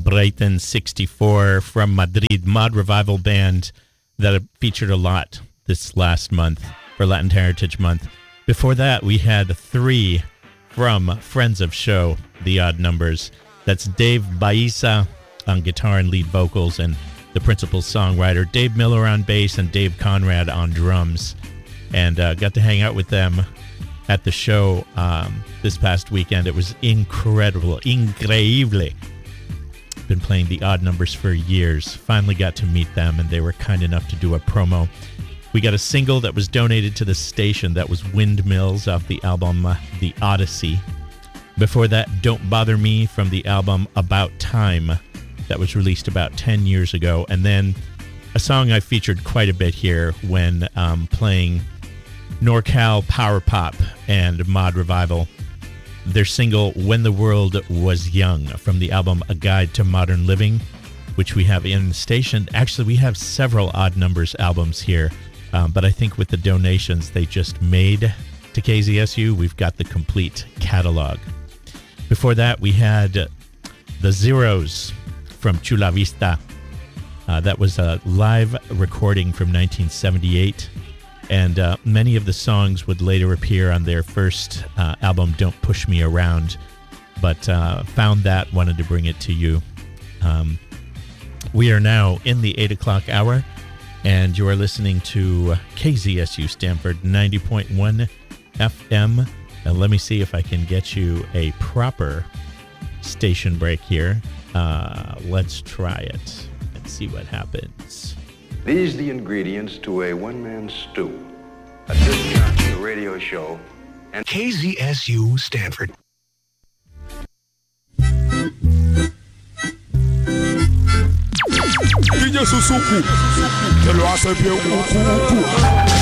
Brighton 64 from Madrid, Mod Revival band that featured a lot this last month for Latin Heritage Month. Before that, we had 3 from Friends of Show, The Odd Numbers. That's Dave Baiza on guitar and lead vocals and the principal songwriter, Dave Miller on bass, and Dave Conrad on drums. And got to hang out with them at the show this past weekend. It was incredible, increíble. Been playing The Odd Numbers for years. Finally got to meet them, and they were kind enough to do a promo. We got a single that was donated to the station. That was Windmills off the album The Odyssey. Before that, Don't Bother Me from the album About Time. That was released about 10 years ago. And then a song I featured quite a bit here when playing NorCal Power Pop and Mod Revival. Their single, When the World Was Young, from the album A Guide to Modern Living, which we have in the station. Actually, we have several Odd Numbers albums here, but I think with the donations they just made to KZSU, we've got the complete catalog. Before that, we had The Zeros from Chula Vista. That was a live recording from 1978. And many of the songs would later appear on their first album, Don't Push Me Around, but found that, wanted to bring it to you. We are now in the 8 o'clock hour, and you are listening to KZSU Stanford 90.1 FM. And let me see if I can get you a proper station break here. Let's try it and see what happens. These are the ingredients to a one-man stew. A Disc Jockey radio show. And KZSU Stanford. DJ Susuku, que lo hace bien.